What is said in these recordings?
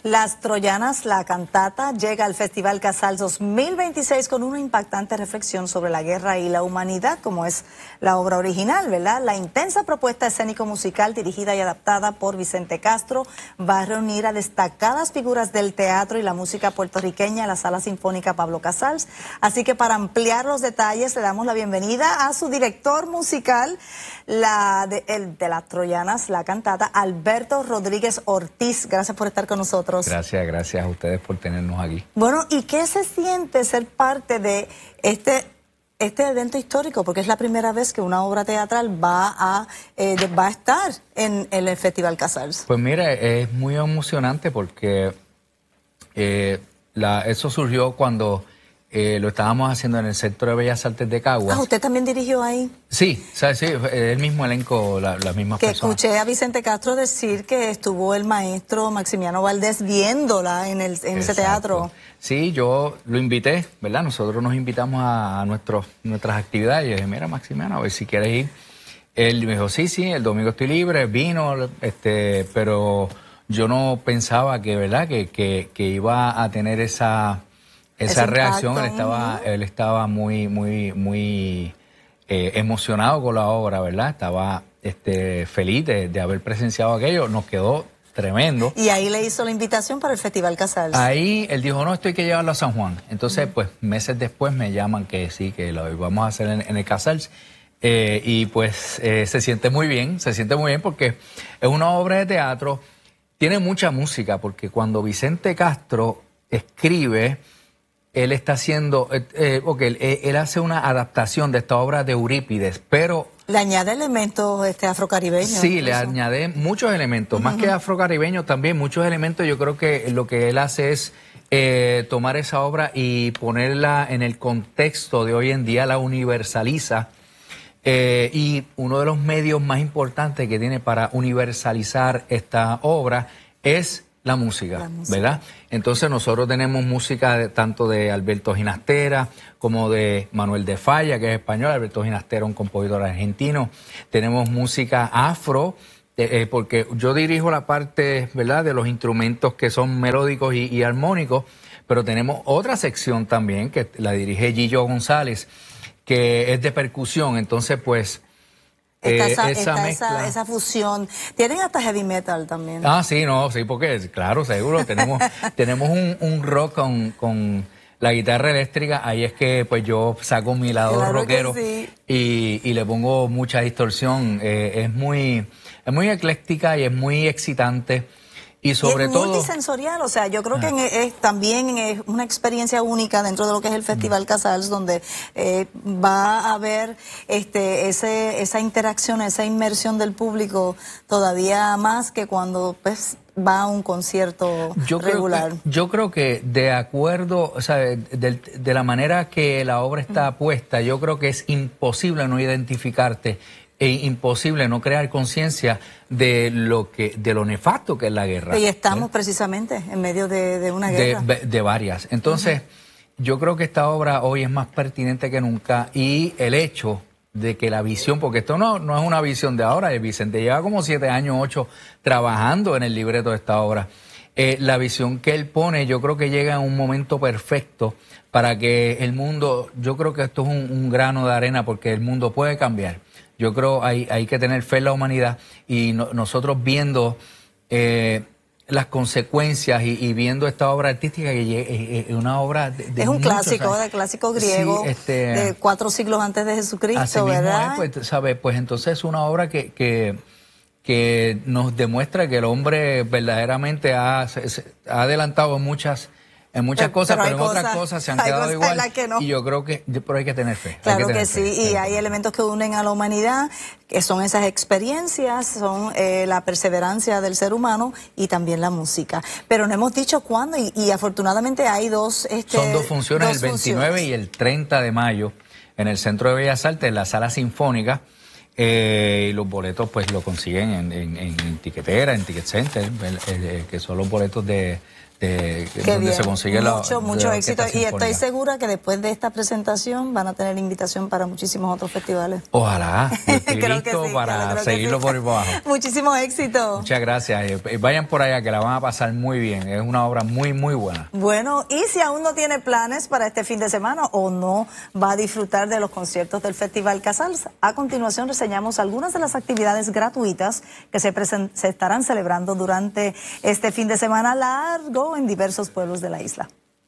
Las Troyanas, la cantata, llega al Festival Casals 2026 con una impactante reflexión sobre la guerra y la humanidad, como es la obra original, ¿verdad? La intensa propuesta escénico-musical dirigida y adaptada por Vicente Castro va a reunir a destacadas figuras del teatro y la música puertorriqueña en la Sala Sinfónica Pablo Casals. Así que para ampliar los detalles le damos la bienvenida a su director musical, de Las Troyanas, la cantata, Alberto Rodríguez Ortiz. Gracias por estar con nosotros. Gracias a ustedes por tenernos aquí. Bueno, ¿y qué se siente ser parte de este evento histórico? Porque es la primera vez que una obra teatral va a estar en el Festival Casals. Pues mira, es muy emocionante porque eso surgió cuando lo estábamos haciendo en el Centro de Bellas Artes de Caguas. ¿Usted también dirigió ahí? Sí, sí, el mismo elenco, las mismas que personas. Escuché a Vicente Castro decir que estuvo el maestro Maximiano Valdés viéndola en ese teatro. Sí, yo lo invité, ¿verdad? Nosotros nos invitamos a nuestras actividades. Yo dije, mira, Maximiano, a ver si quieres ir. Él me dijo, sí, el domingo estoy libre, vino, pero yo no pensaba que, ¿verdad? Que iba a tener esa reacción. Él estaba muy emocionado con la obra, ¿verdad? Estaba feliz de haber presenciado aquello. Nos quedó tremendo. Y ahí le hizo la invitación para el Festival Casals. Ahí él dijo, no, esto hay que llevarlo a San Juan. Entonces, pues meses después me llaman que sí, que lo vamos a hacer en el Casals. Y pues se siente muy bien porque es una obra de teatro. Tiene mucha música, porque cuando Vicente Castro escribe, él está haciendo, él hace una adaptación de esta obra de Eurípides, pero... Le añade elementos afrocaribeños. Sí, le añade muchos elementos, más que afrocaribeños también, muchos elementos. Yo creo que lo que él hace es tomar esa obra y ponerla en el contexto de hoy en día, la universaliza. Y uno de los medios más importantes que tiene para universalizar esta obra es la música, ¿verdad? Entonces nosotros tenemos música tanto de Alberto Ginastera como de Manuel de Falla, que es español. Alberto Ginastera, un compositor argentino. Tenemos música afro, porque yo dirijo la parte, ¿verdad?, de los instrumentos que son melódicos y armónicos, pero tenemos otra sección también que la dirige Gillo González, que es de percusión. Entonces, pues... esa fusión. Tienen hasta heavy metal también. Sí, porque, claro, seguro, tenemos un rock con la guitarra eléctrica. Ahí es que pues yo saco mi lado rockero, y le pongo mucha distorsión. Es muy ecléctica y es muy excitante. Y sobre todo multisensorial, o sea, yo creo que también es una experiencia única dentro de lo que es el Festival Casals, donde va a haber esa interacción, esa inmersión del público todavía más que cuando pues va a un concierto regular. Yo creo que de acuerdo, o sea, de la manera que la obra está puesta, yo creo que es imposible no identificarte. Es imposible no crear conciencia de lo nefasto que es la guerra. Y estamos precisamente en medio de una guerra. De varias. Entonces, yo creo que esta obra hoy es más pertinente que nunca, y el hecho de que la visión, porque esto no es una visión de ahora, Vicente lleva como 7 años, 8 trabajando en el libreto de esta obra. La visión que él pone, yo creo que llega en un momento perfecto para que el mundo, yo creo que esto es un grano de arena, porque el mundo puede cambiar. Yo creo hay que tener fe en la humanidad, y nosotros viendo las consecuencias y viendo esta obra artística, que es una obra de es un clásico, de clásico griego, de 4 siglos antes de Jesucristo, ¿verdad? Pues entonces es una obra que nos demuestra que el hombre verdaderamente ha adelantado muchas cosas, pero en otras cosas se han quedado igual. Y yo creo que pero hay que tener fe. Claro que sí, y hay elementos que unen a la humanidad, que son esas experiencias, son la perseverancia del ser humano y también la música. Pero no hemos dicho cuándo, y afortunadamente hay dos... Son 2 funciones, el 29 y el 30 de mayo, en el Centro de Bellas Artes, en la Sala Sinfónica. Y los boletos pues lo consiguen en Tiquetera, en Ticket Center, que son los boletos de donde se consigue mucho éxito. Y estoy segura que después de esta presentación van a tener invitación para muchísimos otros festivales. Ojalá. Yo estoy listo sí, para seguirlo por abajo. Muchísimo éxito. Muchas gracias. Vayan por allá que la van a pasar muy bien. Es una obra muy, muy buena. Bueno, y si aún no tiene planes para este fin de semana o no va a disfrutar de los conciertos del Festival Casals, a continuación reseñamos algunas de las actividades gratuitas que se estarán celebrando durante este fin de semana largo en diversos pueblos de la isla.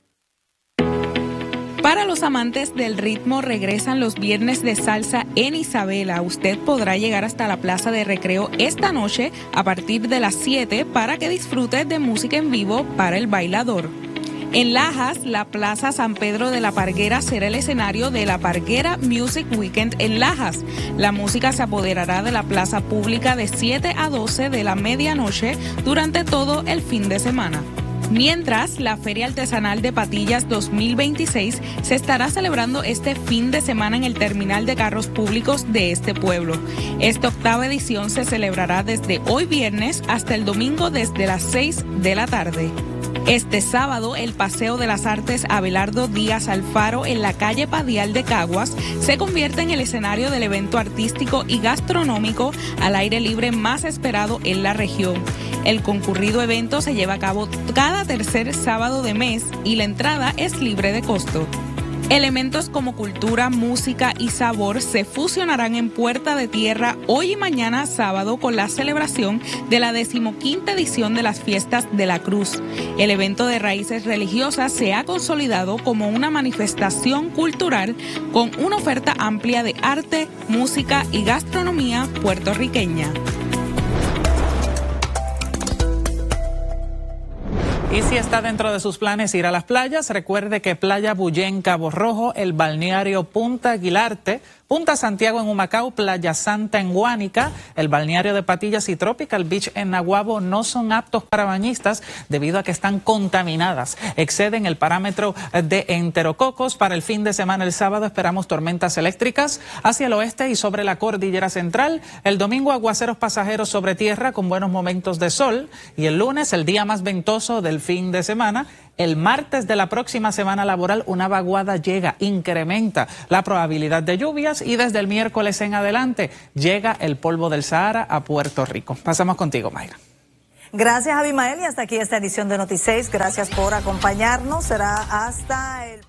Para los amantes del ritmo, regresan los viernes de salsa en Isabela. Usted podrá llegar hasta la plaza de recreo esta noche a partir de las 7 para que disfrute de música en vivo para el bailador. En Lajas, la Plaza San Pedro de la Parguera será el escenario de la Parguera Music Weekend en Lajas. La música se apoderará de la plaza pública de 7 a 12 de la medianoche durante todo el fin de semana. Mientras, la Feria Artesanal de Patillas 2026 se estará celebrando este fin de semana en el terminal de carros públicos de este pueblo. Esta 8ª edición se celebrará desde hoy viernes hasta el domingo desde las 6 de la tarde. Este sábado, el Paseo de las Artes Abelardo Díaz Alfaro en la calle Padial de Caguas se convierte en el escenario del evento artístico y gastronómico al aire libre más esperado en la región. El concurrido evento se lleva a cabo cada tercer sábado de mes y la entrada es libre de costo. Elementos como cultura, música y sabor se fusionarán en Puerta de Tierra hoy y mañana sábado con la celebración de la 15ª edición de las Fiestas de la Cruz. El evento de raíces religiosas se ha consolidado como una manifestación cultural con una oferta amplia de arte, música y gastronomía puertorriqueña. Y si está dentro de sus planes ir a las playas, recuerde que Playa Bullé en Cabo Rojo, el balneario Punta Aguilarte, Punta Santiago en Humacao, Playa Santa en Guánica, el balneario de Patillas y Tropical Beach en Naguabo no son aptos para bañistas debido a que están contaminadas. Exceden el parámetro de enterococos. Para el fin de semana, el sábado, esperamos tormentas eléctricas hacia el oeste y sobre la cordillera central. El domingo, aguaceros pasajeros sobre tierra con buenos momentos de sol. Y el lunes, el día más ventoso del fin de semana. El martes de la próxima semana laboral, una vaguada llega, incrementa la probabilidad de lluvias y desde el miércoles en adelante llega el polvo del Sahara a Puerto Rico. Pasamos contigo, Mayra. Gracias, Abimael, y hasta aquí esta edición de Noti6. Gracias por acompañarnos. Será hasta el